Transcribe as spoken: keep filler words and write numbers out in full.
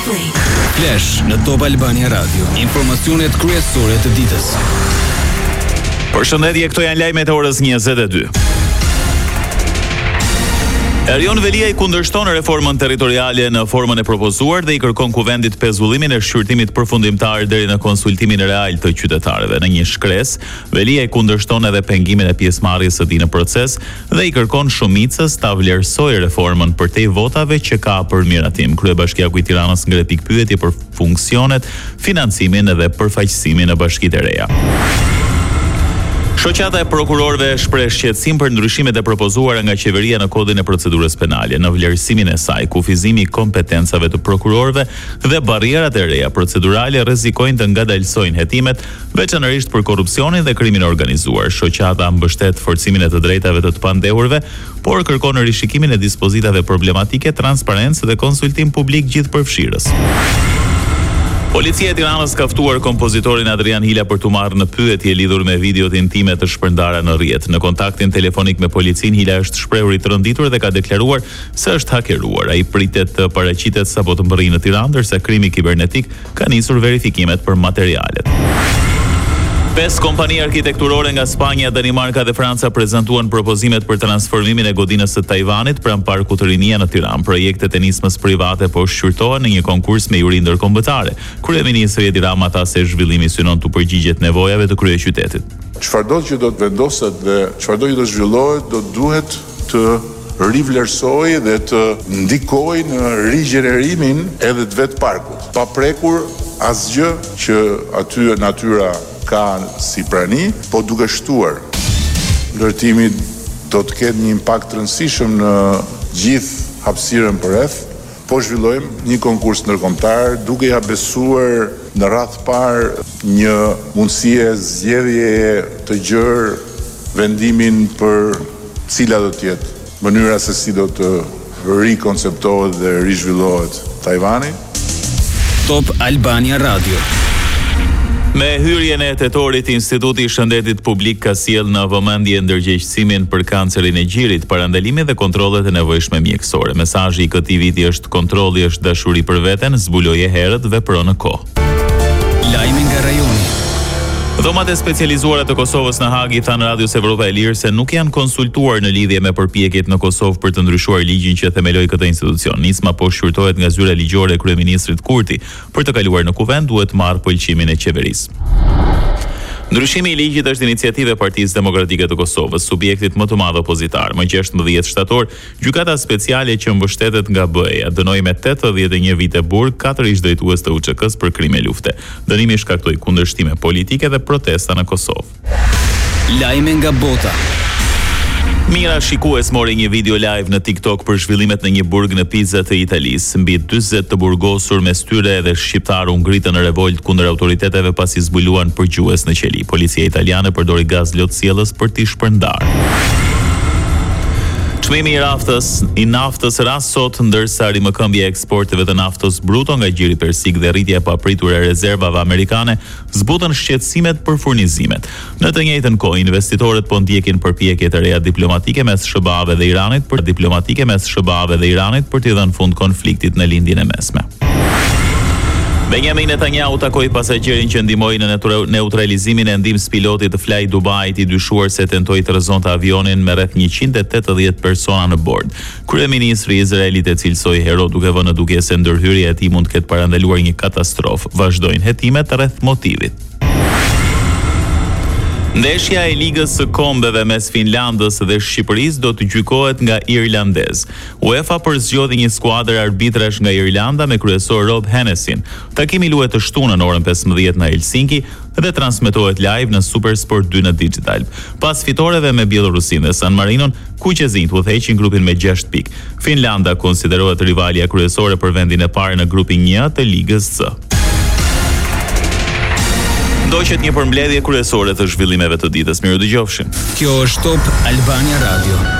Flash në Top Albania Radio. Informacionet kryesore të ditës. Përshëndetje, këto janë lajmet e orës njëzet e dy. Erion Velia i kundërshton reformën territoriale në formën e propozuar dhe i kërkon kuvendit pezullimin e shqyrtimit përfundimtar deri në konsultimin real të qytetarëve. Në një shkresë, Velia i kundërshton edhe pengimin e pjesëmarrjes së tij në proces dhe i kërkon shumicës ta vlerësojë reformën përtej votave që ka për miratim. Kryebashkiaku i Tiranës ngre pikpyetje për funksionet, financimin dhe përfaqësimin në bashkitë e reja. Shoqata e prokurorëve shpreh shqetësim për ndryshimet e propozuara nga qeveria në kodin e procedurës penale, në vlerësimin e saj, kufizimi i kompetencave të prokurorëve dhe barrierat e reja procedurale rrezikojnë të ngadalsojnë hetimet, veçanërisht për korrupsionin dhe krimin e organizuar. Shoqata mbështet forcimin e të drejtave të të pandehurve, por kërkon rishikimin e dispozitave problematike, transparencë dhe konsultim publik gjithëpërfshirës. Policia e Tiranës ka ftuar kompozitorin Adrian Hila për t'u marrë në pyetje lidhur me videot intime të shpërndara në rrjet. Në kontaktin telefonik me policin, Hila është shprehur i rënditur dhe ka deklaruar se është hakeruar. Ai pritet të paraqitet sapo të mbërrijë në Tiranë, ndërsa krimi kibernetik ka nisur verifikimet për materialet. Pesë kompani arkitekturore nga Spanja, Danimarka dhe Franca prezantuan propozimet për transformimin e godinës së Tajvanit pranë parkut të Rinia në Tiranë. Projektet e nismës private po shqyrtohen në një konkurs me juri ndërkombëtare. Kryeministri Edi Rama tha se zhvillimi synon të përgjigjet nevojave të kryeqytetit. Çfarëdo që do të vendoset dhe çfarëdo që do zhvillohet, do duhet të rivlerësojë dhe të ndikojë në rigjenerimin edhe të vet parkut, pa prekur asgjë që aty natyra ka si prani, po duke shtuar. Ndërtimi do të ketë një impakt të rëndësishëm në gjithë hapësirën përreth, po zhvillojmë një konkurs ndërkombëtar, duke ja besuar në radhë parë një mundësie zgjedhjeje të gjerë vendimin për cila do të jetë mënyra se si do të rikonceptohet dhe rizhvillohet Tajvani. Top Albania Radio. Me hyrjen e tetorit, Instituti i Shëndetit Publik ka sjell në vëmendje ndërgjegjësimin për kancerin e gjirit, parandalimin dhe kontrollet e nevojshme mjekësore. Mesazhi i këtij viti është kontrolli është dashuri për veten, zbuloje herët, vepro në kohë. Lajmi nga rajoni. Dhomat e specializuara të Kosovës në Hag i thanë Radios Evropa e Lirë se nuk janë konsultuar në lidhje me përpjekjet në Kosovë për të ndryshuar ligjin që themeloi këtë institucion. Nisma po shqyrtohet nga zyra ligjore e kryeministrit Kurti. Për të kaluar në kuvend duhet marrë pëlqimin e qeverisë. Ndryshimi i ligjit është iniciativë e Partisë Demokratike të Kosovës, subjektit më të madh opozitar. Më gjashtëdhjetë shtator, gjykata speciale që mbështetet nga B E-ja dënoi me tetëdhjetë e një vite burg katër ish drejtues të U Ç K-s për krime lufte. Dënimi shkaktoi kundërshtime politike dhe protesta në Kosovë. Lajme nga bota. Mira shikues mori një video live në TikTok për zhvillimet në një burg në Pizza të Italisë. Mbi dyzet të burgosur mes tyre edhe shqiptar u ngritën në revolt kundër autoriteteve pasi zbuluan përgjues në qeli. Policia italiane përdori gaz lotësiellës për t'i shpërndarë. Çmimi i naftës, i naftës rast sot, ndërsa rimëkëmbja e eksporteve të naftës bruto nga gjiri persik dhe rritja e papritur e rezervave amerikane zbutën shqetësimet për furnizimet. Në të njëjtën kohë, investitorët po ndjekin përpjekje të reja diplomatike mes S B A-ve dhe Iranit për diplomatike mes S B A-ve dhe Iranit për t'i dhënë fund konfliktit në lindjen e mesme. Benjamin Netanyahu takoi pasagjerin që ndihmoi në neutralizimin e ndihmës pilotit të Fly Dubai, i dyshuar se tentoi të rrezonte avionin me rreth njëqind e tetëdhjetë persona në bord. Kryeministri i Izraelit e cilsoi hero duke vënë në dukje se ndërhyrja e tij mund të ketë parandaluar një katastrofë. Vazhdojnë hetimet rreth motivit. Ndeshja e Ligës së Kombeve mes Finlandës dhe Shqipërisë do të gjykohet nga irlandez. UEFA përzgjodhi një skuadër arbitrash nga Irlanda me kryesor Rob Hennessin. Takimi luhet të shtunën në orën pesëmbëdhjetë në Helsinki dhe transmetohet live në SuperSport dy në digital. Pas fitoreve me Bielorusinë dhe San Marinon, kuqezinjt udhëheqin grupin me gjashtë pikë. Finlanda konsiderohet rivalja kryesore për vendin e parë në grupin një të Ligës C. Ndoqet një përmbledhje kryesore të zhvillimeve të ditës. Mirë dëgjofshin. Kjo është Top Albania Radio.